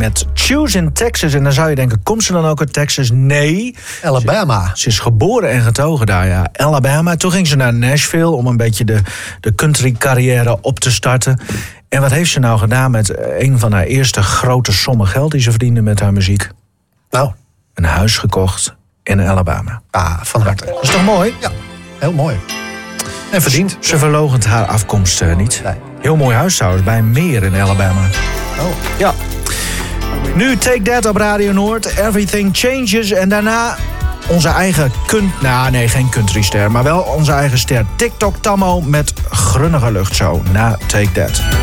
met Choose in Texas. En dan zou je denken, komt ze dan ook uit Texas? Nee. Alabama. Ze is geboren en getogen daar, ja. Alabama. Toen ging ze naar Nashville om een beetje de country carrière op te starten. En wat heeft ze nou gedaan met een van haar eerste grote sommen geld die ze verdiende met haar muziek? Nou. Een huis gekocht in Alabama. Van harte. Dat is toch mooi? Ja, heel mooi. En verdiend. Ze verloochent haar afkomst niet. Nee. Heel mooi huis trouwens, bij een meer in Alabama. Oh. Ja. Nu Take That op Radio Noord. Everything Changes. En daarna onze eigen geen countryster, maar wel onze eigen ster TikTok Tammo met Grunnige Lucht zo na Take That.